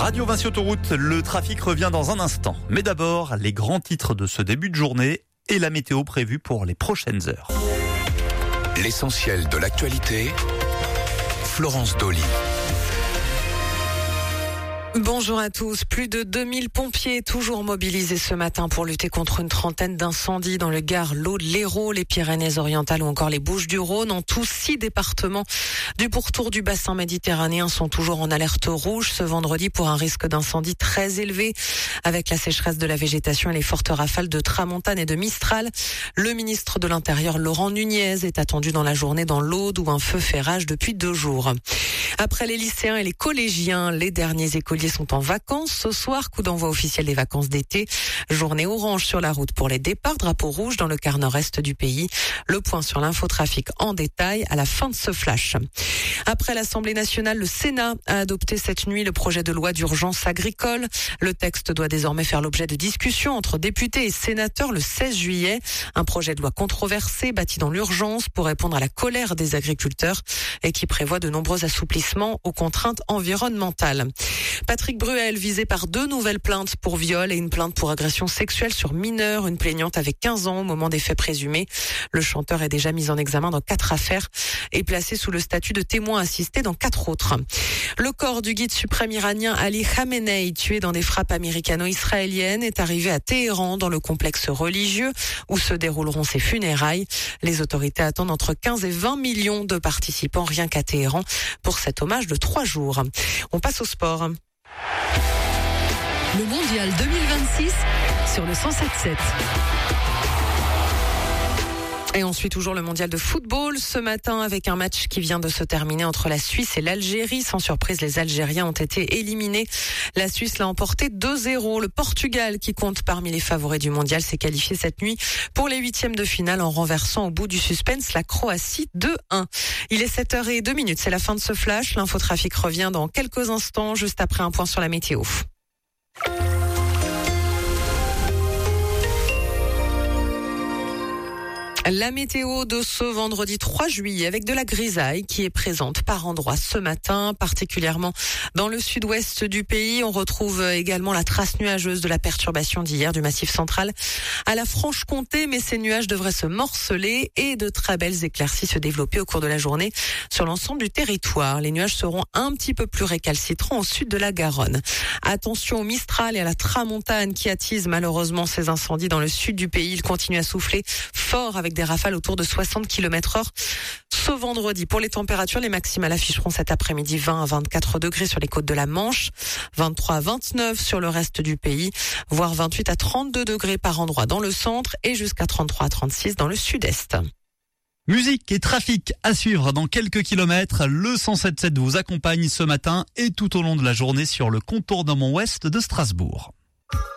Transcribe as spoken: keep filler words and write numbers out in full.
Radio Vinci Autoroute, le trafic revient dans un instant. Mais d'abord, les grands titres de ce début de journée et la météo prévue pour les prochaines heures. L'essentiel de l'actualité, Florence Dolly. Bonjour à tous. Plus de deux mille pompiers toujours mobilisés ce matin pour lutter contre une trentaine d'incendies dans le Gard, l'Aude, l'Hérault, les Pyrénées-Orientales ou encore les Bouches-du-Rhône. En tout, six départements du pourtour du bassin méditerranéen sont toujours en alerte rouge ce vendredi pour un risque d'incendie très élevé. Avec la sécheresse de la végétation et les fortes rafales de tramontane et de mistral, le ministre de l'Intérieur Laurent Nunez est attendu dans la journée dans l'Aude où un feu fait rage depuis deux jours. Après les lycéens et les collégiens, les derniers écoliers sont en vacances. Ce soir, coup d'envoi officiel des vacances d'été. Journée orange sur la route pour les départs, drapeau rouge dans le quart nord-est du pays. Le point sur l'infotrafic en détail à la fin de ce flash. Après l'Assemblée nationale, le Sénat a adopté cette nuit le projet de loi d'urgence agricole. Le texte doit désormais faire l'objet de discussions entre députés et sénateurs le seize juillet. Un projet de loi controversé, bâti dans l'urgence pour répondre à la colère des agriculteurs et qui prévoit de nombreux assouplissements aux contraintes environnementales. Patrick Bruel, visé par deux nouvelles plaintes pour viol et une plainte pour agression sexuelle sur mineur. Une plaignante avait quinze ans au moment des faits présumés. Le chanteur est déjà mis en examen dans quatre affaires et placé sous le statut de témoin assisté dans quatre autres. Le corps du guide suprême iranien Ali Khamenei, tué dans des frappes américano-israéliennes, est arrivé à Téhéran dans le complexe religieux où se dérouleront ses funérailles. Les autorités attendent entre quinze et vingt millions de participants rien qu'à Téhéran pour cet hommage de trois jours. On passe au sport. Le mondial deux mille vingt-six sur le cent sept sept. Et on suit toujours le mondial de football ce matin avec un match qui vient de se terminer entre la Suisse et l'Algérie. Sans surprise, les Algériens ont été éliminés. La Suisse l'a emporté deux zéro. Le Portugal, qui compte parmi les favoris du mondial, s'est qualifié cette nuit pour les huitièmes de finale en renversant au bout du suspense la Croatie deux un. Il est sept heures zéro deux, c'est la fin de ce flash. L'infotrafic revient dans quelques instants, juste après un point sur la météo. La météo de ce vendredi trois juillet avec de la grisaille qui est présente par endroits ce matin, particulièrement dans le sud-ouest du pays. On retrouve également la trace nuageuse de la perturbation d'hier du Massif central à la Franche-Comté, mais ces nuages devraient se morceler et de très belles éclaircies se développer au cours de la journée sur l'ensemble du territoire. Les nuages seront un petit peu plus récalcitrants au sud de la Garonne. Attention au Mistral et à la Tramontane qui attisent malheureusement ces incendies dans le sud du pays. Ils continuent à souffler fort avec des rafales autour de soixante kilomètres heure. Ce vendredi, pour les températures, les maximales afficheront cet après-midi vingt à vingt-quatre degrés sur les côtes de la Manche, vingt-trois à vingt-neuf sur le reste du pays, voire vingt-huit à trente-deux degrés par endroit dans le centre et jusqu'à trente-trois à trente-six dans le sud-est. Musique et trafic à suivre dans quelques kilomètres. Le cent sept sept vous accompagne ce matin et tout au long de la journée sur le contournement ouest de Strasbourg.